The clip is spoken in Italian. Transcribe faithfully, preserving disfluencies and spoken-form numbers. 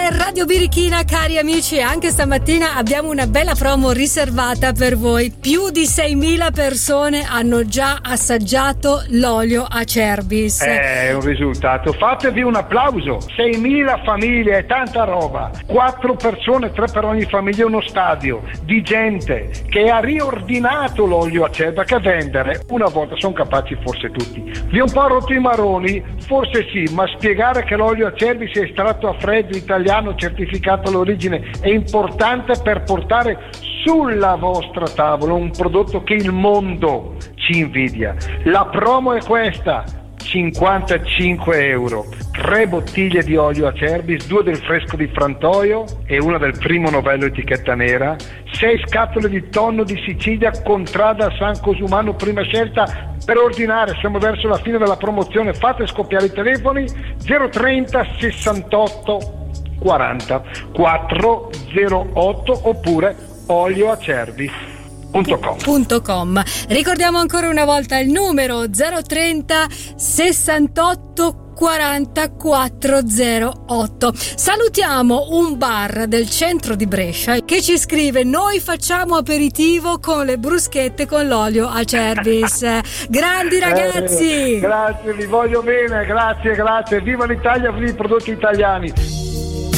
è Radio Birichina, cari amici, e anche stamattina abbiamo una bella promo riservata per voi. Più di seimila persone hanno già assaggiato l'olio Acerbis. È un risultato. Fatevi un applauso. seimila famiglie, è tanta roba. Quattro persone, tre per ogni famiglia, uno stadio di gente che ha riordinato l'olio Acerbis, che vendere una volta sono capaci forse tutti. Vi ho un po' rotto i maroni, forse sì, ma spiegare che l'olio Acerbis è estratto a freddo, italiano, certificato all'origine, è importante per portare sulla vostra tavola un prodotto che il mondo ci invidia. La promo è questa: cinquantacinque euro, tre bottiglie di olio Acerbis, due del fresco di Frantoio e una del primo novello etichetta nera, sei scatole di tonno di Sicilia Contrada San Cosumano prima scelta. Per ordinare, siamo verso la fine della promozione, fate scoppiare i telefoni zero trenta sessantotto quaranta quattrocentotto oppure olioacerbis punto com. Ricordiamo ancora una volta il numero zero trenta sessantotto quaranta quattrocentotto. Salutiamo un bar del centro di Brescia che ci scrive: noi facciamo aperitivo con le bruschette con l'olio Acerbis. Grandi ragazzi, eh, grazie, vi voglio bene, grazie, grazie, viva l'Italia, viva i prodotti italiani.